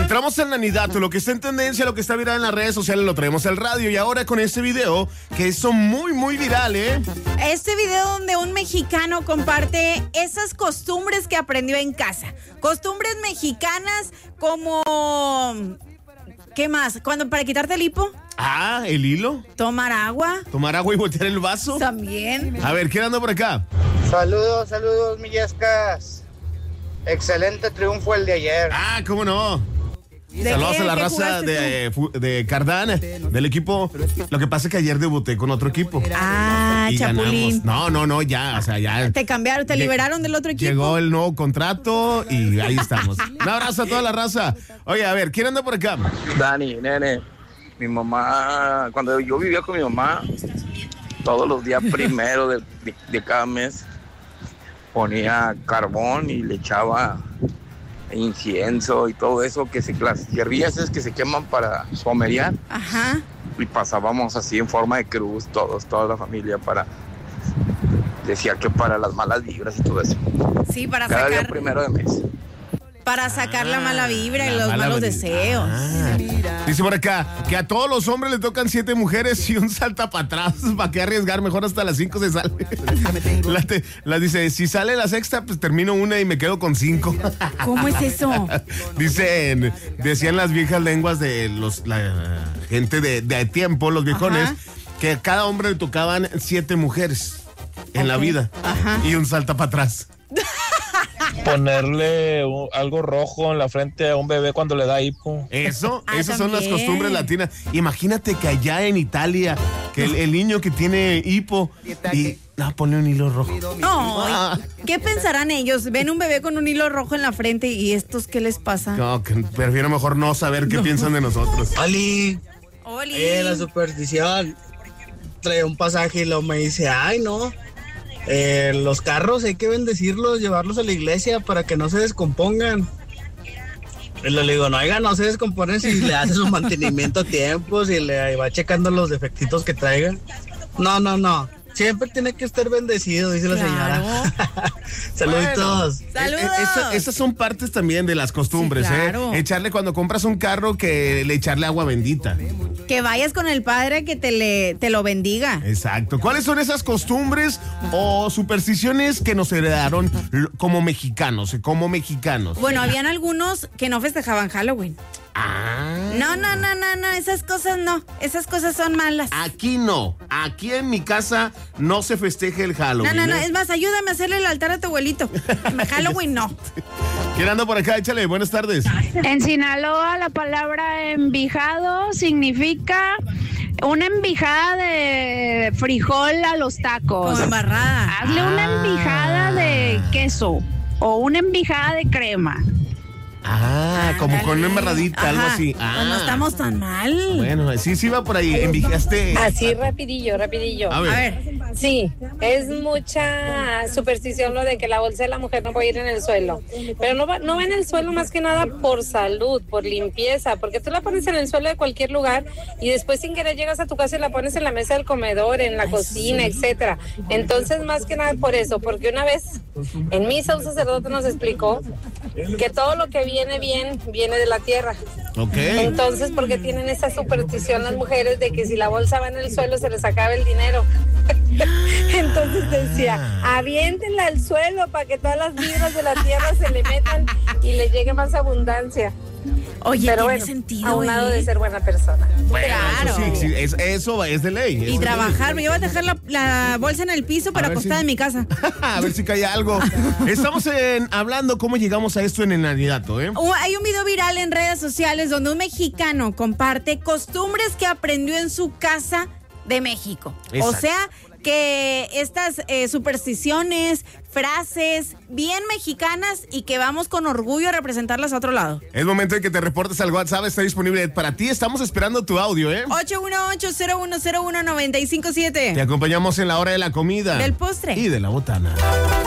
Entramos en Nanidato, lo que está en tendencia, lo que está viral en las redes sociales, lo traemos al radio. Y ahora con este video, que hizo muy viral, ¿eh? Este video donde un mexicano comparte esas costumbres que aprendió en casa. Costumbres mexicanas como... ¿Qué más? Para quitarte el hipo. Ah, ¿el hilo? Tomar agua. Tomar agua y voltear el vaso. También. A ver, ¿quién anda por acá? Saludos, Millescas. Excelente triunfo el de ayer. Ah, ¿cómo no? Saludos a la raza de Cardán, del equipo. Lo que pasa es que ayer debuté con otro equipo. Ah, y Chapulín. ganamos. No, ya, o sea, ya. Te cambiaron, te liberaron del otro equipo. Llegó el nuevo contrato y ahí estamos. Un abrazo a toda la raza. Oye, a ver, ¿quién anda por acá? Dani, nene, mi mamá, cuando yo vivía con mi mamá, todos los días primero de cada mes, ponía carbón y le echaba incienso y todo eso, las hierbillas que se queman para somerear. Ajá. Y pasábamos así en forma de cruz, toda la familia, decía que para las malas vibras y todo eso. Sí, para cada sacar. día primero de mes. Para sacar la mala vibra y la los mala malos vibra. deseos. Dice por acá que a todos los hombres le tocan 7 mujeres y un salta para atrás. ¿Para qué arriesgar? Mejor hasta las 5 se sale. La dice, si sale la sexta, pues termino una y me quedo con 5. ¿Cómo es eso? Decían las viejas lenguas de la gente de tiempo, los viejones, que a cada hombre le tocaban 7 mujeres en la vida. Ajá. Y un salta para atrás. Ponerle algo rojo en la frente a un bebé cuando le da hipo. Esas son las también. costumbres latinas. Imagínate que allá en Italia, que el niño que tiene hipo ponle un hilo rojo. No, ¿qué pensarán ellos? Ven un bebé con un hilo rojo en la frente y ¿estos qué les pasa? No, que prefiero mejor no saber qué piensan de nosotros. Oli, Oli. la superstición. Trae un pasaje y luego me dice, ay, no. Los carros hay que bendecirlos, llevarlos a la iglesia para que no se descompongan. Y le digo, no se descomponen si le hace su mantenimiento a tiempo, si le va checando los defectitos que traigan. No. Siempre tiene que estar bendecido, dice la señora. Saluditos. Saludos. Esas son partes también de las costumbres, Sí, claro. Echarle cuando compras un carro, que le echarle agua bendita. Que vayas con el padre que te lo bendiga. Exacto. ¿Cuáles son esas costumbres o supersticiones que nos heredaron como mexicanos? Bueno, habían algunos que no festejaban Halloween. No, esas cosas no. Esas cosas son malas. Aquí no. Aquí en mi casa no se festeja el Halloween. No. Es más, ayúdame a hacerle el altar a tu abuelito. Halloween no. ¿Quién anda por acá? Échale, buenas tardes. En Sinaloa la palabra envijado significa una envijada de frijol a los tacos. Como embarrada. Hazle una envijada de queso o una envijada de crema. Como con una embarradita, algo así. Pues no estamos tan mal. Bueno, sí va por ahí. Envijaste. Así rapidillo. A ver. Sí, es mucha superstición lo de que la bolsa de la mujer no puede ir en el suelo. Pero no va en el suelo más que nada por salud, por limpieza, porque tú la pones en el suelo de cualquier lugar y después sin querer llegas a tu casa y la pones en la mesa del comedor, en la cocina, etcétera. Entonces, más que nada por eso, porque una vez en misa un sacerdote nos explicó que todo lo que viene bien, viene de la tierra. Ok. Entonces, porque tienen esa superstición las mujeres de que si la bolsa va en el suelo se les acaba el dinero. Entonces decía, aviéntenla al suelo para que todas las vibras de la tierra se le metan y le llegue más abundancia. Oye, pero tiene bueno, sentido, a un lado de ser buena persona. Bueno, Claro. eso es de ley. Y trabajar, me iba a dejar la bolsa en el piso para ver acostada si- en mi casa. A ver si cae algo. Estamos hablando cómo llegamos a esto en el Nanidato, ¿eh? Hay un video viral en redes sociales donde un mexicano comparte costumbres que aprendió en su casa de México. Exacto. O sea, que estas supersticiones, frases bien mexicanas y que vamos con orgullo a representarlas a otro lado. Es momento de que te reportes al WhatsApp, está disponible para ti. Estamos esperando tu audio, ¿eh? 818-0101-957. Te acompañamos en la hora de la comida. Del postre. Y de la botana.